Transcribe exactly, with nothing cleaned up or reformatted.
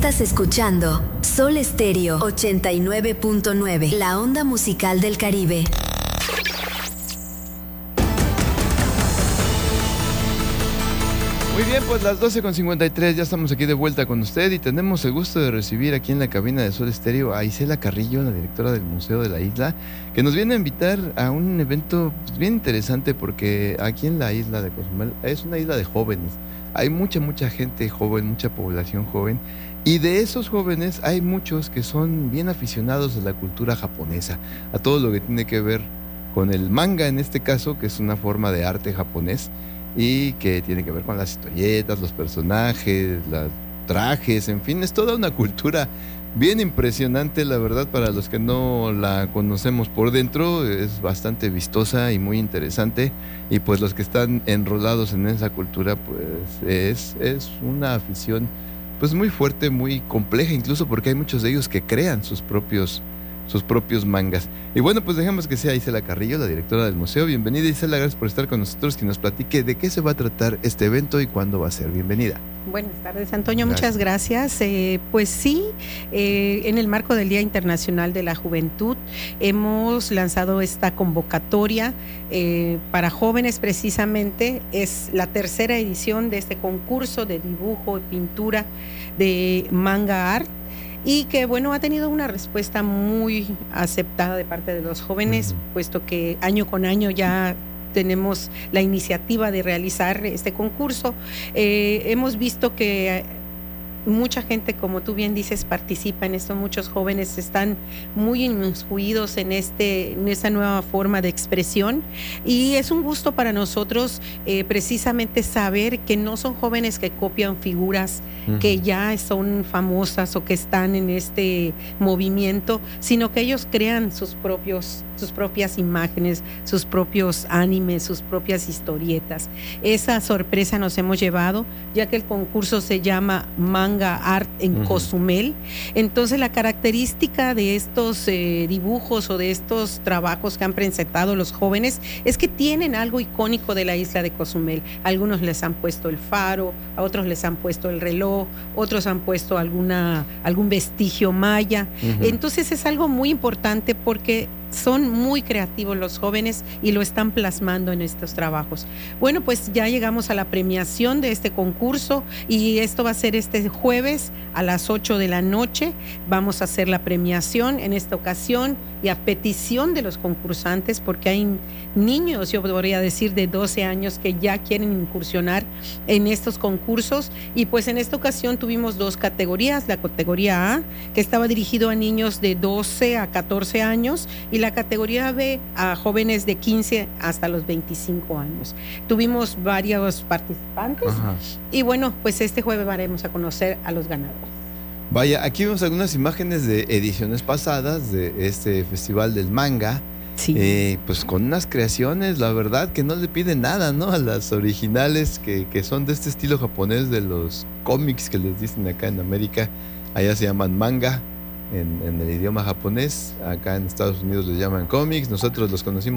Estás escuchando Sol Estéreo ochenta y nueve punto nueve, la onda musical del Caribe. Muy bien, pues las doce con cincuenta y tres, ya estamos aquí de vuelta con usted y tenemos el gusto de recibir aquí en la cabina de Sol Estéreo a Isela Carrillo, la directora del Museo de la Isla, que nos viene a invitar a un evento pues, bien interesante, porque aquí en la isla de Cozumel es una isla de jóvenes. Hay mucha, mucha gente joven, mucha población joven, y de esos jóvenes hay muchos que son bien aficionados a la cultura japonesa, a todo lo que tiene que ver con el manga en este caso, que es una forma de arte japonés, y que tiene que ver con las historietas, los personajes, los trajes, en fin, es toda una cultura bien impresionante, la verdad. Para los que no la conocemos por dentro, es bastante vistosa y muy interesante, y pues los que están enrolados en esa cultura, pues es, es una afición pues muy fuerte, muy compleja, incluso porque hay muchos de ellos que crean sus propios sus propios mangas. Y bueno, pues dejemos que sea Isela Carrillo, la directora del museo. Bienvenida, Isela, gracias por estar con nosotros, que nos platique de qué se va a tratar este evento y cuándo va a ser. Bienvenida. Buenas tardes, Antonio, gracias. Muchas gracias. Eh, pues sí, eh, en el marco del Día Internacional de la Juventud hemos lanzado esta convocatoria eh, para jóvenes. Precisamente es la tercera edición de este concurso de dibujo y pintura de manga art, y que bueno, ha tenido una respuesta muy aceptada de parte de los jóvenes, uh-huh. puesto que año con año ya tenemos la iniciativa de realizar este concurso. Eh, hemos visto que mucha gente, como tú bien dices, participa en esto. Muchos jóvenes están muy inmiscuidos en este en esta nueva forma de expresión, y es un gusto para nosotros eh, precisamente saber que no son jóvenes que copian figuras uh-huh. que ya son famosas o que están en este movimiento, sino que ellos crean sus propios sus propias imágenes, sus propios animes, sus propias historietas. Esa sorpresa nos hemos llevado, ya que el concurso se llama Manga Art en uh-huh. Cozumel. Entonces la característica de estos eh, dibujos o de estos trabajos que han presentado los jóvenes es que tienen algo icónico de la isla de Cozumel. Algunos les han puesto el faro, a otros les han puesto el reloj, otros han puesto alguna algún vestigio maya. Uh-huh. Entonces es algo muy importante, porque son muy creativos los jóvenes y lo están plasmando en estos trabajos. Bueno, pues ya llegamos a la premiación de este concurso, y esto va a ser este jueves a las ocho de la noche. Vamos a hacer la premiación en esta ocasión, y a petición de los concursantes, porque hay niños, yo podría decir, de doce años que ya quieren incursionar en estos concursos. Y pues en esta ocasión tuvimos dos categorías: la categoría A, que estaba dirigido a niños de doce a catorce años, y la categoría B a jóvenes de quince hasta los veinticinco años. Tuvimos varios participantes. Ajá. Y bueno, pues este jueves haremos a conocer a los ganadores. Vaya, aquí vemos algunas imágenes de ediciones pasadas de este festival del manga. Sí. Eh, pues con unas creaciones, la verdad, que no le piden nada, ¿no? A las originales, que, que son de este estilo japonés de los cómics que les dicen acá en América. Allá se llaman manga en, en el idioma japonés. Acá en Estados Unidos les llaman cómics. Nosotros los conocimos